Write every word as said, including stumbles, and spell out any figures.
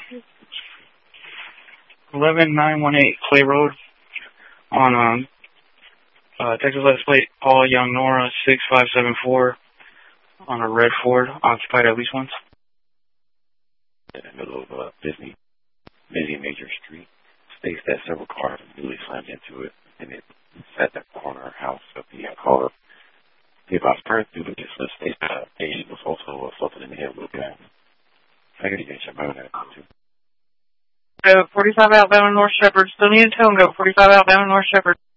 eleven nine one eight Clay Road on um, uh, Texas license plate Paul Young Nora six five seven four on a red Ford, occupied at least once. In the middle of uh, busy, busy major street, states that several cars newly slammed into it, and it set that corner house of the uh, car. The about first due to this list states that Asian was also assaulted in the head with a gun. I gotta get your mind that too. Uh, forty-five outbound North Shepherd. Still need a tone go. forty-five outbound North Shepherd.